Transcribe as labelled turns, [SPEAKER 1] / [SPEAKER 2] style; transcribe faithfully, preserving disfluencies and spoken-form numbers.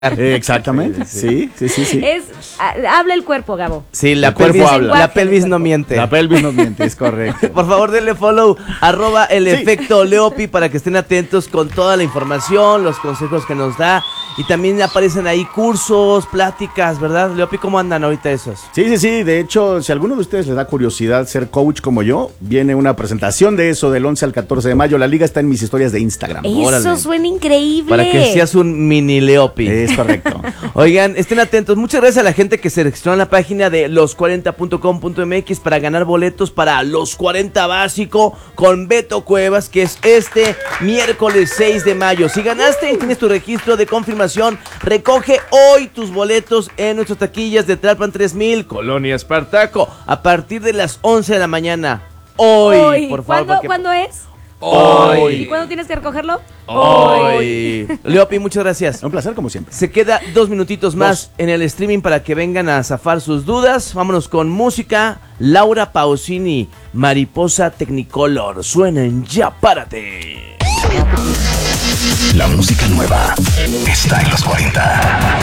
[SPEAKER 1] Eh, exactamente, sí, sí, sí, sí.
[SPEAKER 2] Es, a- habla el cuerpo, Gabo.
[SPEAKER 3] Sí, la
[SPEAKER 1] El cuerpo
[SPEAKER 3] pelvis,
[SPEAKER 1] habla.
[SPEAKER 3] la pelvis no miente.
[SPEAKER 1] La pelvis no miente, es correcto.
[SPEAKER 3] Por favor, denle follow, arroba el
[SPEAKER 1] Sí.
[SPEAKER 3] efecto Leopi para que estén atentos con toda la información, los consejos que nos da. Y también aparecen ahí cursos, pláticas, ¿verdad? Leopi, ¿cómo andan ahorita esos?
[SPEAKER 1] Sí, sí, sí, de hecho, si a alguno de ustedes les da curiosidad ser coach como yo, viene una presentación de eso del once al catorce de mayo. La liga está en mis historias de Instagram.
[SPEAKER 2] Eso
[SPEAKER 3] Órale.
[SPEAKER 2] suena increíble.
[SPEAKER 3] Para que seas un mini Leopi.
[SPEAKER 1] Es correcto.
[SPEAKER 3] Oigan, estén atentos. Muchas gracias a la gente que se registró en la página de los cuarenta punto com punto m x para ganar boletos para los cuarenta básico con Beto Cuevas, que es este miércoles seis de mayo. Si ganaste y tienes tu registro de confirmación, recoge hoy tus boletos en nuestras taquillas de Tlalpan tres mil, Colonia Espartaco, a partir de las once de la mañana. Hoy,
[SPEAKER 2] Hoy.
[SPEAKER 3] por favor.
[SPEAKER 2] ¿Cuándo,
[SPEAKER 3] porque-
[SPEAKER 2] ¿Cuándo es?
[SPEAKER 3] Hoy.
[SPEAKER 2] ¿Y cuándo tienes que recogerlo?
[SPEAKER 3] Hoy. Leopi, muchas gracias.
[SPEAKER 1] Un placer como siempre.
[SPEAKER 3] Se queda dos minutitos más
[SPEAKER 1] Dos.
[SPEAKER 3] en el streaming para que vengan a zafar sus dudas. Vámonos con música. Laura Pausini, Mariposa Technicolor. Suenen ya, párate.
[SPEAKER 4] La música nueva está en los cuarenta.